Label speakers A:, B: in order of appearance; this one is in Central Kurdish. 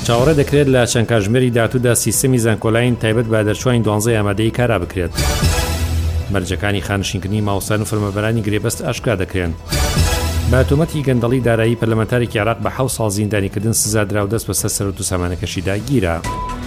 A: چاوەڕێ دەکرێت لە چەند کاتژمێری داهاتوودا سیستەمی زانکۆڵایین تایبەت بە دەرچوانی 12 ئامادەیی کارا بکرێت. مەرجەکانی خانشینکردنی ماوەستان و فەرمانبەرانی گرێبەست ئاشکرا دەکرێن. بە تۆمەتی گەندەڵی دارایی پەرلەمانتارێکی عێراق بە 7 ساڵ زیندانیکردن سزا درا و دەست بەسەر سەرۆت و سامانەکەشیدا گیرە.